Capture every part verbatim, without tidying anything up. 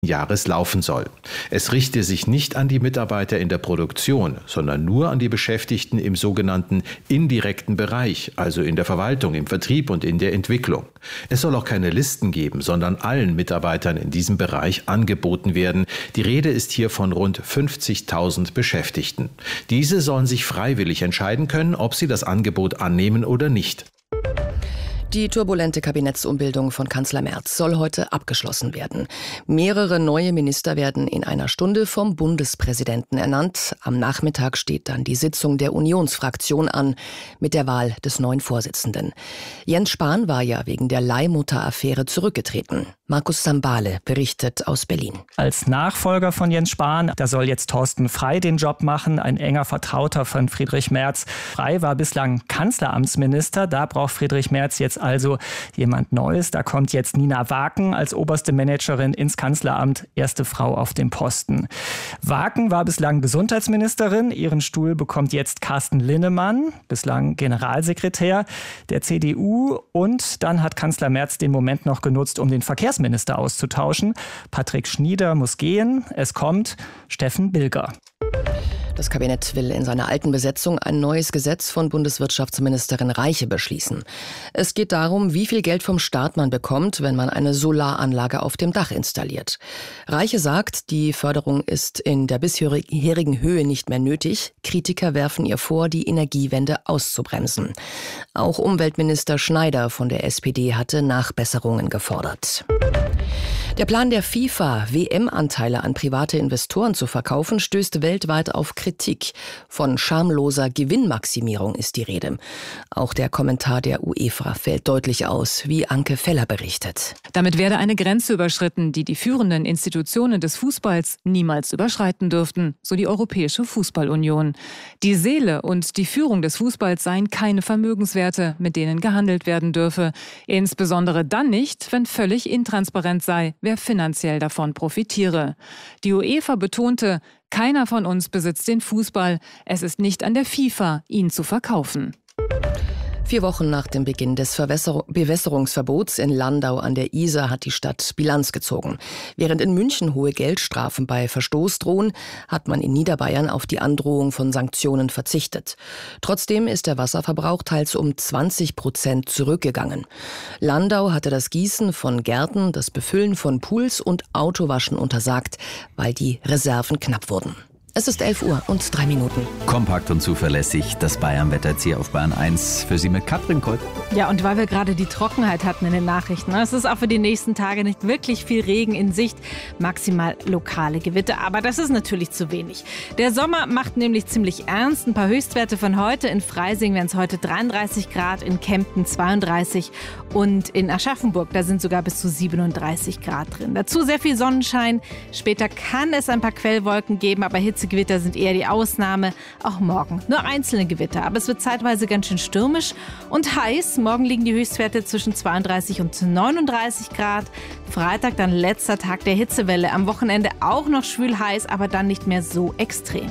Jahres laufen soll. Es richte sich nicht an die Mitarbeiter in der Produktion, sondern nur an die Beschäftigten im sogenannten indirekten Bereich, also in der Verwaltung, im Vertrieb und in der Entwicklung. Es soll auch keine Listen geben, sondern allen Mitarbeitern in diesem Bereich angeboten werden. Die Rede ist hier von rund fünfzigtausend Beschäftigten. Diese sollen sich freiwillig entscheiden können, ob sie das Angebot annehmen oder nicht. Die turbulente Kabinettsumbildung von Kanzler Merz soll heute abgeschlossen werden. Mehrere neue Minister werden in einer Stunde vom Bundespräsidenten ernannt. Am Nachmittag steht dann die Sitzung der Unionsfraktion an mit der Wahl des neuen Vorsitzenden. Jens Spahn war ja wegen der Leihmutter-Affäre zurückgetreten. Markus Sambale berichtet aus Berlin. Als Nachfolger von Jens Spahn, da soll jetzt Thorsten Frey den Job machen, ein enger Vertrauter von Friedrich Merz. Frey war bislang Kanzleramtsminister, da braucht Friedrich Merz jetzt also jemand Neues. Da kommt jetzt Nina Waken als oberste Managerin ins Kanzleramt, erste Frau auf dem Posten. Waken war bislang Gesundheitsministerin, ihren Stuhl bekommt jetzt Carsten Linnemann, bislang Generalsekretär der C D U. Und dann hat Kanzler Merz den Moment noch genutzt, um den Verkehrsminister auszutauschen. Patrick Schnieder muss gehen, es kommt Steffen Bilger. Das Kabinett will in seiner alten Besetzung ein neues Gesetz von Bundeswirtschaftsministerin Reiche beschließen. Es geht darum, wie viel Geld vom Staat man bekommt, wenn man eine Solaranlage auf dem Dach installiert. Reiche sagt, die Förderung ist in der bisherigen Höhe nicht mehr nötig. Kritiker werfen ihr vor, die Energiewende auszubremsen. Auch Umweltminister Schneider von der S P D hatte Nachbesserungen gefordert. Der Plan der FIFA, W M-Anteile an private Investoren zu verkaufen, stößt weltweit auf Kritik. Von schamloser Gewinnmaximierung ist die Rede. Auch der Kommentar der UEFA fällt deutlich aus, wie Anke Feller berichtet. Damit werde eine Grenze überschritten, die die führenden Institutionen des Fußballs niemals überschreiten dürften, so die Europäische Fußballunion. Die Seele und die Führung des Fußballs seien keine Vermögenswerte, mit denen gehandelt werden dürfe. Insbesondere dann nicht, wenn völlig intransparent sei, wer finanziell davon profitiere. Die UEFA betonte, keiner von uns besitzt den Fußball. Es ist nicht an der FIFA, ihn zu verkaufen. Vier Wochen nach dem Beginn des Verwässer- Bewässerungsverbots in Landau an der Isar hat die Stadt Bilanz gezogen. Während in München hohe Geldstrafen bei Verstoß drohen, hat man in Niederbayern auf die Androhung von Sanktionen verzichtet. Trotzdem ist der Wasserverbrauch teils um zwanzig Prozent zurückgegangen. Landau hatte das Gießen von Gärten, das Befüllen von Pools und Autowaschen untersagt, weil die Reserven knapp wurden. Es ist elf Uhr und drei Minuten. Kompakt und zuverlässig, das Bayern-Wetter jetzt hier auf Bayern eins. Für Sie mit Katrin Kolb. Ja, und weil wir gerade die Trockenheit hatten in den Nachrichten. Es ist auch für die nächsten Tage nicht wirklich viel Regen in Sicht. Maximal lokale Gewitter, aber das ist natürlich zu wenig. Der Sommer macht nämlich ziemlich ernst. Ein paar Höchstwerte von heute. In Freising wären es heute dreiunddreißig Grad, in Kempten zweiunddreißig und in Aschaffenburg, da sind sogar bis zu siebenunddreißig Grad drin. Dazu sehr viel Sonnenschein. Später kann es ein paar Quellwolken geben, aber Hitzegewitter sind eher die Ausnahme. Auch morgen nur einzelne Gewitter, aber es wird zeitweise ganz schön stürmisch und heiß. Morgen liegen die Höchstwerte zwischen zweiunddreißig und neununddreißig Grad. Freitag dann letzter Tag der Hitzewelle. Am Wochenende auch noch schwül heiß, aber dann nicht mehr so extrem.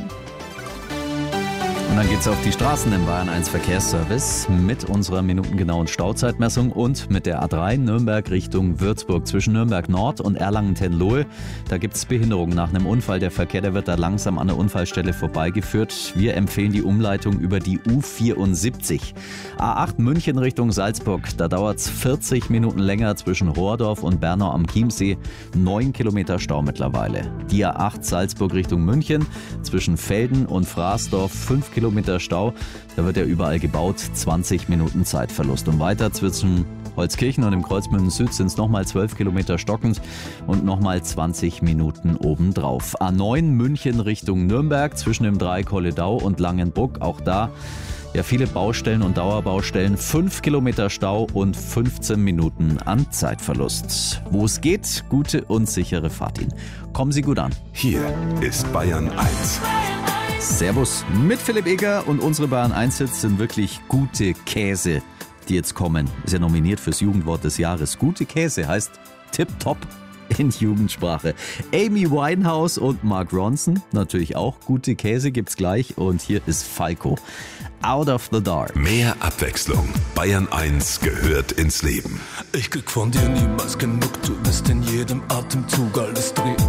Und dann geht's auf die Straßen im Bayern eins Verkehrsservice mit unserer minutengenauen Stauzeitmessung und mit der A drei Nürnberg Richtung Würzburg zwischen Nürnberg Nord und Erlangen-Tenlohe. Da gibt's Behinderungen nach einem Unfall. Der Verkehr, der wird da langsam an der Unfallstelle vorbeigeführt. Wir empfehlen die Umleitung über die U vierundsiebzig. A acht München Richtung Salzburg. Da dauert's vierzig Minuten länger zwischen Rohrdorf und Bernau am Chiemsee. Neun Kilometer Stau mittlerweile. Die A acht Salzburg Richtung München zwischen Velden und Fraßdorf. Fünf Kilometer Stau. Da wird ja überall gebaut. zwanzig Minuten Zeitverlust. Und weiter zwischen Holzkirchen und im Kreuzmünden Süd sind es nochmal zwölf Kilometer stockend und nochmal zwanzig Minuten obendrauf. A neun München Richtung Nürnberg zwischen dem Dreikolledau und Langenbruck. Auch da ja viele Baustellen und Dauerbaustellen. fünf Kilometer Stau und fünfzehn Minuten an Zeitverlust. Wo es geht, gute und sichere Fahrt Ihnen. Kommen Sie gut an. Hier ist Bayern eins. Servus mit Philipp Eger und unsere Bayern eins Hits sind wirklich gute Käse, die jetzt kommen. Ist ja nominiert fürs Jugendwort des Jahres. Gute Käse heißt tipptopp. in Jugendsprache. Amy Winehouse und Mark Ronson, natürlich auch gute Käse, gibt's gleich. Und hier ist Falco, Out of the Dark. Mehr Abwechslung. Bayern eins gehört ins Leben. Ich krieg von dir niemals genug, du bist in jedem Atemzug, alles dreht